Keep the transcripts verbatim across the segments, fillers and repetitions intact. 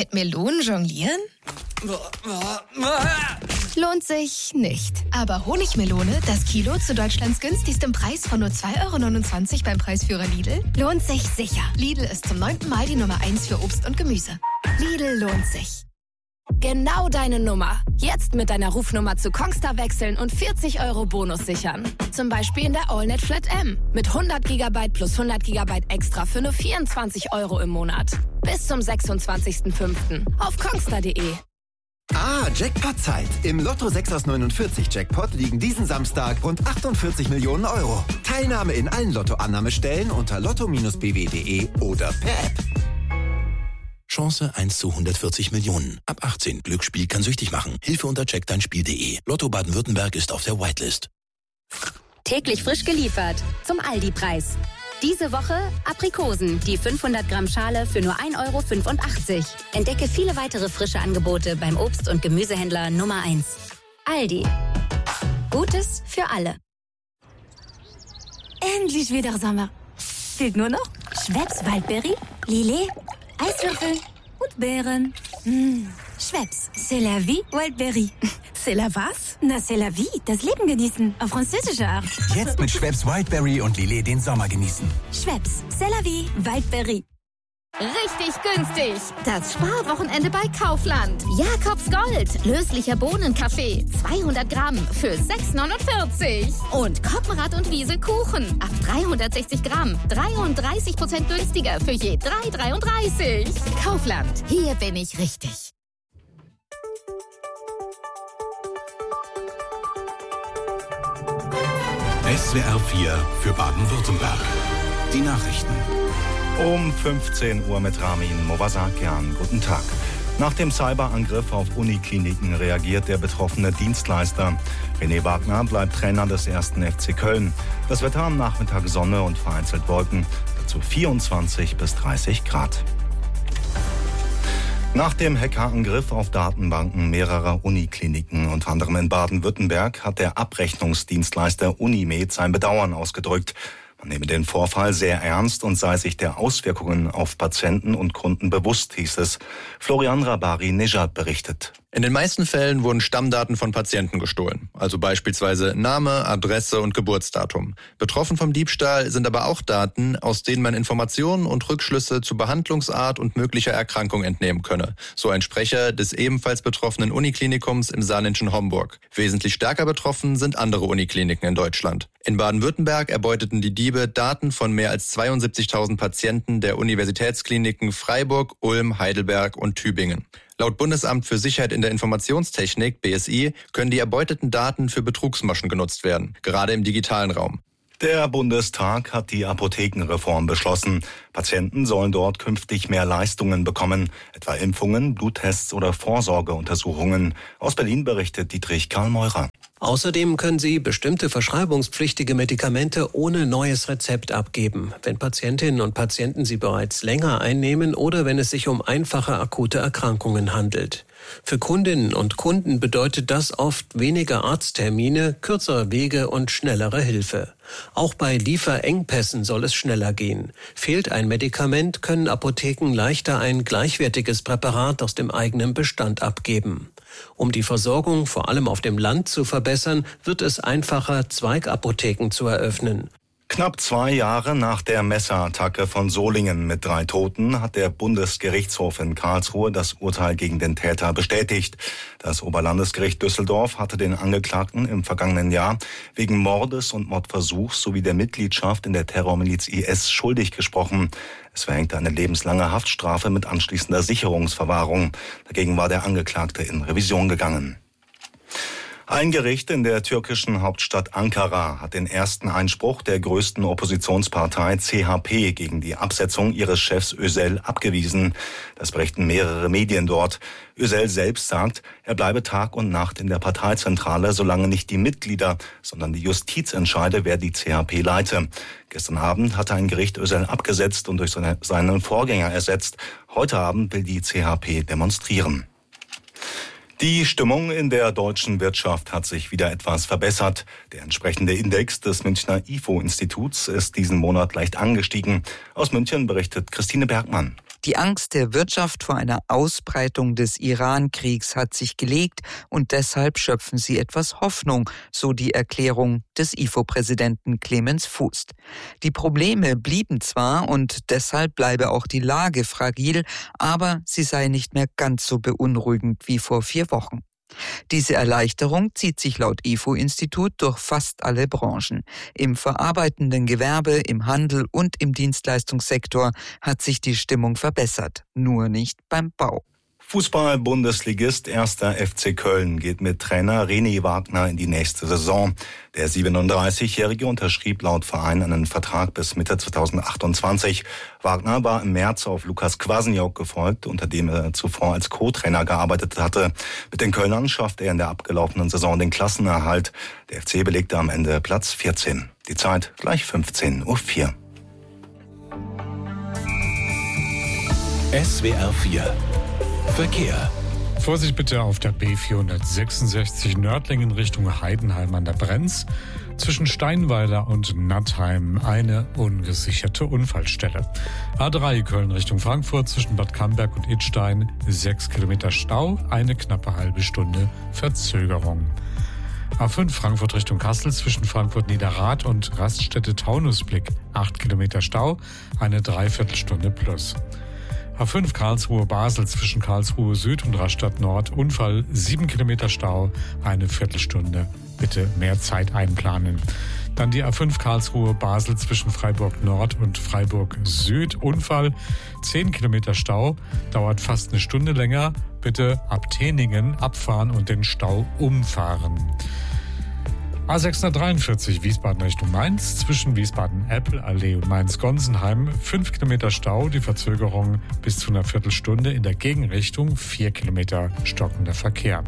Mit Melonen jonglieren? Lohnt sich nicht. Aber Honigmelone, das Kilo zu Deutschlands günstigstem Preis von nur zwei Euro neunundzwanzig beim Preisführer Lidl, lohnt sich sicher. Lidl ist zum neunten Mal die Nummer eins für Obst und Gemüse. Lidl lohnt sich. Genau deine Nummer. Jetzt mit deiner Rufnummer zu Kongstar wechseln und vierzig Euro Bonus sichern. Zum Beispiel in der AllNet Flat M. Mit hundert Gigabyte plus hundert Gigabyte extra für nur vierundzwanzig Euro im Monat. Bis zum sechsundzwanzigsten fünften auf kongstar punkt de. Ah, Jackpot-Zeit. Im Lotto sechs aus neunundvierzig Jackpot liegen diesen Samstag rund achtundvierzig Millionen Euro. Teilnahme in allen Lottoannahmestellen unter lotto Bindestrich b w punkt de oder per App. Chance eins zu hundertvierzig Millionen. Ab achtzehn. Glücksspiel kann süchtig machen. Hilfe unter check dein spiel punkt de. Lotto Baden-Württemberg ist auf der Whitelist. Täglich frisch geliefert. Zum Aldi-Preis. Diese Woche Aprikosen, die fünfhundert Gramm Schale für nur ein Euro fünfundachtzig. Entdecke viele weitere frische Angebote beim Obst- und Gemüsehändler Nummer eins. Aldi. Gutes für alle. Endlich wieder Sommer. Fehlt nur noch Schweppes Waldbeere, Lillet, Eiswürfel und Beeren. Mmh. Schweppes, c'est la vie, Wildberry. C'est la was? Na, c'est la vie, das Leben genießen, auf französische Art. Jetzt mit Schweppes Wildberry und Lillet den Sommer genießen. Schweppes, c'est la vie, Wildberry. Richtig günstig. Das Sparwochenende bei Kaufland. Jakobs Gold. Löslicher Bohnenkaffee. zweihundert Gramm für sechs neunundvierzig. Und Koppenrad und Wiese Kuchen. Ab dreihundertsechzig Gramm. dreiunddreißig Prozent günstiger für je drei dreiunddreißig. Kaufland. Hier bin ich richtig. S W R vier für Baden-Württemberg. Die Nachrichten. Um fünfzehn Uhr mit Ramin Movasakian. Guten Tag. Nach dem Cyberangriff auf Unikliniken reagiert der betroffene Dienstleister. René Wagner bleibt Trainer des ersten F C Köln. Das Wetter am Nachmittag Sonne und vereinzelt Wolken. Dazu vierundzwanzig bis dreißig Grad. Nach dem Hackerangriff auf Datenbanken mehrerer Unikliniken, unter anderem in Baden-Württemberg, hat der Abrechnungsdienstleister Unimed sein Bedauern ausgedrückt. Man nehme den Vorfall sehr ernst und sei sich der Auswirkungen auf Patienten und Kunden bewusst, hieß es. Florian Rabari-Nejad berichtet. In den meisten Fällen wurden Stammdaten von Patienten gestohlen, also beispielsweise Name, Adresse und Geburtsdatum. Betroffen vom Diebstahl sind aber auch Daten, aus denen man Informationen und Rückschlüsse zu Behandlungsart und möglicher Erkrankung entnehmen könne, so ein Sprecher des ebenfalls betroffenen Uniklinikums im saarländischen Homburg. Wesentlich stärker betroffen sind andere Unikliniken in Deutschland. In Baden-Württemberg erbeuteten die Diebe Daten von mehr als zweiundsiebzigtausend Patienten der Universitätskliniken Freiburg, Ulm, Heidelberg und Tübingen. Laut Bundesamt für Sicherheit in der Informationstechnik, B S I, können die erbeuteten Daten für Betrugsmaschen genutzt werden, gerade im digitalen Raum. Der Bundestag hat die Apothekenreform beschlossen. Patienten sollen dort künftig mehr Leistungen bekommen, etwa Impfungen, Bluttests oder Vorsorgeuntersuchungen. Aus Berlin berichtet Dietrich Karl Meurer. Außerdem können sie bestimmte verschreibungspflichtige Medikamente ohne neues Rezept abgeben, wenn Patientinnen und Patienten sie bereits länger einnehmen oder wenn es sich um einfache akute Erkrankungen handelt. Für Kundinnen und Kunden bedeutet das oft weniger Arzttermine, kürzere Wege und schnellere Hilfe. Auch bei Lieferengpässen soll es schneller gehen. Fehlt ein Medikament, können Apotheken leichter ein gleichwertiges Präparat aus dem eigenen Bestand abgeben. Um die Versorgung vor allem auf dem Land zu verbessern, wird es einfacher, Zweigapotheken zu eröffnen. Knapp zwei Jahre nach der Messerattacke von Solingen mit drei Toten hat der Bundesgerichtshof in Karlsruhe das Urteil gegen den Täter bestätigt. Das Oberlandesgericht Düsseldorf hatte den Angeklagten im vergangenen Jahr wegen Mordes und Mordversuchs sowie der Mitgliedschaft in der Terrormiliz I S schuldig gesprochen. Es verhängte eine lebenslange Haftstrafe mit anschließender Sicherungsverwahrung. Dagegen war der Angeklagte in Revision gegangen. Ein Gericht in der türkischen Hauptstadt Ankara hat den ersten Einspruch der größten Oppositionspartei C H P gegen die Absetzung ihres Chefs Özel abgewiesen. Das berichten mehrere Medien dort. Özel selbst sagt, er bleibe Tag und Nacht in der Parteizentrale, solange nicht die Mitglieder, sondern die Justiz entscheide, wer die C H P leite. Gestern Abend hatte ein Gericht Özel abgesetzt und durch seine, seinen Vorgänger ersetzt. Heute Abend will die C H P demonstrieren. Die Stimmung in der deutschen Wirtschaft hat sich wieder etwas verbessert. Der entsprechende Index des Münchner I F O-Instituts ist diesen Monat leicht angestiegen. Aus München berichtet Christine Bergmann. Die Angst der Wirtschaft vor einer Ausbreitung des Iran-Kriegs hat sich gelegt und deshalb schöpfen sie etwas Hoffnung, so die Erklärung des I F O-Präsidenten Clemens Fuß. Die Probleme blieben zwar und deshalb bleibe auch die Lage fragil, aber sie sei nicht mehr ganz so beunruhigend wie vor vier Wochen. Diese Erleichterung zieht sich laut I F O-Institut durch fast alle Branchen. Im verarbeitenden Gewerbe, im Handel und im Dienstleistungssektor hat sich die Stimmung verbessert, nur nicht beim Bau. Fußball-Bundesligist erster F C Köln geht mit Trainer René Wagner in die nächste Saison. Der siebenunddreißigjährige unterschrieb laut Verein einen Vertrag bis Mitte zweitausendachtundzwanzig. Wagner war im März auf Lukas Kwasniok gefolgt, unter dem er zuvor als Co-Trainer gearbeitet hatte. Mit den Kölnern schaffte er in der abgelaufenen Saison den Klassenerhalt. Der F C belegte am Ende Platz vierzehn. Die Zeit gleich fünfzehn Uhr vier. S W R vier Verkehr. Vorsicht bitte auf der B vierhundertsechsundsechzig Nördlingen Richtung Heidenheim an der Brenz. Zwischen Steinweiler und Nattheim eine ungesicherte Unfallstelle. A drei Köln Richtung Frankfurt zwischen Bad Camberg und Idstein sechs Kilometer Stau, eine knappe halbe Stunde Verzögerung. A fünf Frankfurt Richtung Kassel zwischen Frankfurt Niederrad und Raststätte Taunusblick acht Kilometer Stau, eine Dreiviertelstunde plus. A fünf Karlsruhe Basel zwischen Karlsruhe Süd und Rastatt Nord Unfall, sieben Kilometer Stau, eine Viertelstunde. Bitte mehr Zeit einplanen. Dann die A fünf Karlsruhe Basel zwischen Freiburg Nord und Freiburg Süd Unfall, zehn Kilometer Stau, dauert fast eine Stunde länger. Bitte ab Teningen abfahren und den Stau umfahren. A sechshundertdreiundvierzig Wiesbaden Richtung Mainz zwischen Wiesbaden-Appelallee und Mainz-Gonsenheim fünf Kilometer Stau, die Verzögerung bis zu einer Viertelstunde, in der Gegenrichtung vier Kilometer stockender Verkehr.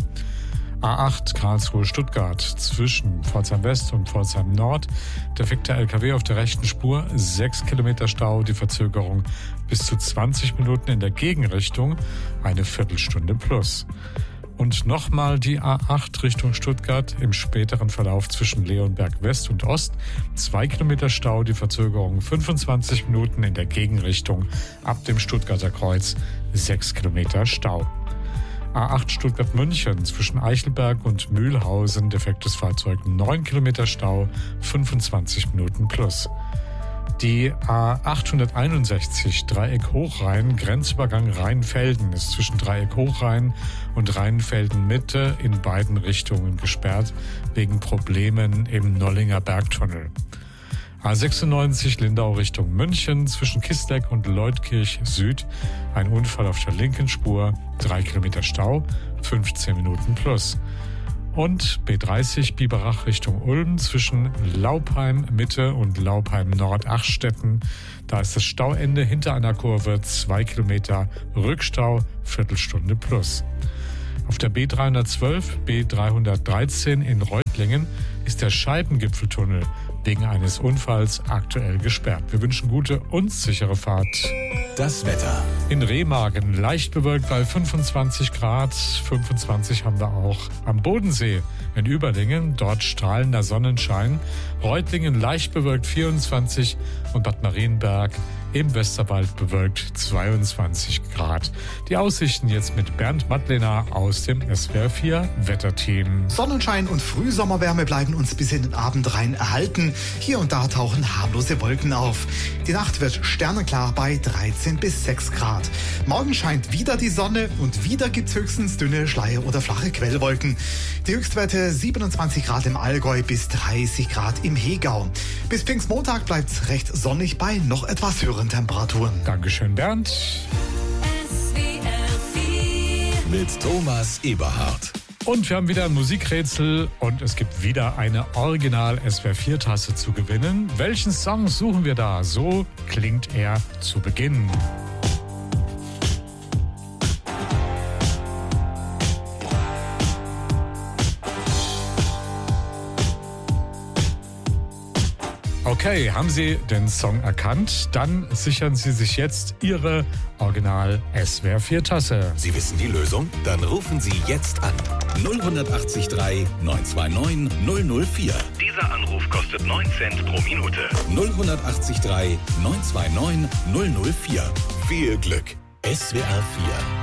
A acht Karlsruhe-Stuttgart zwischen Pforzheim West und Pforzheim Nord, defekter L K W auf der rechten Spur, sechs Kilometer Stau, die Verzögerung bis zu zwanzig Minuten in der Gegenrichtung, eine Viertelstunde plus. Und nochmal die A acht Richtung Stuttgart im späteren Verlauf zwischen Leonberg West und Ost. Zwei Kilometer Stau, die Verzögerung fünfundzwanzig Minuten in der Gegenrichtung. Ab dem Stuttgarter Kreuz sechs Kilometer Stau. A acht Stuttgart-München zwischen Eichelberg und Mühlhausen, defektes Fahrzeug, neun Kilometer Stau, fünfundzwanzig Minuten plus. Die A achthunderteinundsechzig Dreieck Hochrhein, Grenzübergang Rheinfelden, ist zwischen Dreieck Hochrhein und Rheinfelden Mitte in beiden Richtungen gesperrt, wegen Problemen im Nollinger Bergtunnel. A sechsundneunzig Lindau Richtung München, zwischen Kisleck und Leutkirch Süd, ein Unfall auf der linken Spur, drei Kilometer Stau, fünfzehn Minuten plus. Und B dreißig Biberach Richtung Ulm zwischen Laupheim Mitte und Laupheim Nord Achstetten. Da ist das Stauende hinter einer Kurve, zwei Kilometer Rückstau, Viertelstunde plus. Auf der B dreihundertzwölf, B dreihundertdreizehn in Reutlingen ist der Scheibengipfeltunnel wegen eines Unfalls aktuell gesperrt. Wir wünschen gute und sichere Fahrt. Das Wetter. In Remagen leicht bewölkt bei fünfundzwanzig Grad. fünfundzwanzig haben wir auch am Bodensee in Überlingen. Dort strahlender Sonnenschein. Reutlingen leicht bewölkt vierundzwanzig und Bad Marienberg im Westerwald bewölkt zweiundzwanzig Grad. Die Aussichten jetzt mit Bernd Madlener aus dem S W R vier Wetterteam. Sonnenschein und Frühsommerwärme bleiben uns bis in den Abend rein erhalten. Hier und da tauchen harmlose Wolken auf. Die Nacht wird sternenklar bei dreizehn bis sechs Grad. Morgen scheint wieder die Sonne und wieder gibt's höchstens dünne Schleier- oder flache Quellwolken. Die Höchstwerte siebenundzwanzig Grad im Allgäu bis dreißig Grad im Hegau. Bis Pfingstmontag bleibt's recht sonnig bei noch etwas höheren Temperaturen. Dankeschön, Bernd. Mit Thomas Eberhardt. Und wir haben wieder ein Musikrätsel und es gibt wieder eine Original-S W R vier Tasse zu gewinnen. Welchen Song suchen wir da? So klingt er zu Beginn. Okay, haben Sie den Song erkannt? Dann sichern Sie sich jetzt Ihre Original-S W R vier Tasse. Sie wissen die Lösung? Dann rufen Sie jetzt an. null acht drei neun zwei neun null null vier. Dieser Anruf kostet neun Cent pro Minute. null acht drei neun zwei neun null null vier. Viel Glück. S W R vier